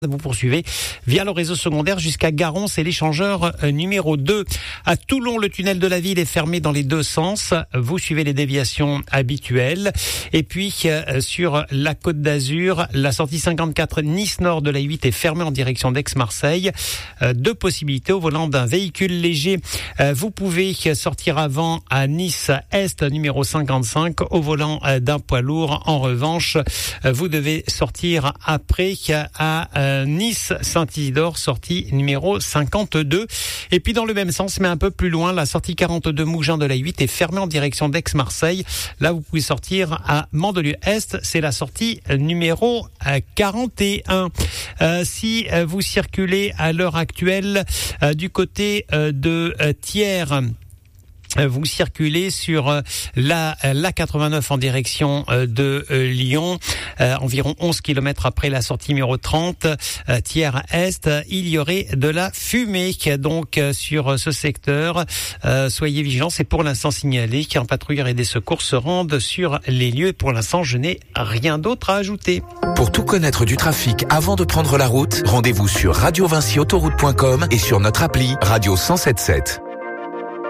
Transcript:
Vous poursuivez via le réseau secondaire jusqu'à Garons et l'échangeur numéro 2. À Toulon, le tunnel de la ville est fermé dans les deux sens. Vous suivez les déviations habituelles. Et puis, sur la Côte d'Azur, la sortie 54 Nice-Nord de la 8 est fermée en direction d'Aix-Marseille. Deux possibilités au volant d'un véhicule léger. Vous pouvez sortir avant à Nice-Est, numéro 55. Au volant d'un poids lourd, en revanche, vous devez sortir après à Nice-Saint-Isidore, sortie numéro 52. Et puis dans le même sens, mais un peu plus loin, la sortie 42 Mougins de la 8 est fermée en direction d'Aix-Marseille. Là, vous pouvez sortir à Mandelieu-Est, c'est la sortie numéro 41. Si vous circulez à l'heure actuelle du côté de Thiers, vous circulez sur la 89 en direction de Lyon, environ 11 km après la sortie numéro 30, Thiers-Est. Il y aurait de la fumée donc sur ce secteur. Soyez vigilants, c'est pour l'instant signalé qu'un patrouilleur et des secours se rendent sur les lieux. Et pour l'instant, je n'ai rien d'autre à ajouter. Pour tout connaître du trafic avant de prendre la route, rendez-vous sur radiovincyautoroute.com et sur notre appli Radio 107.7.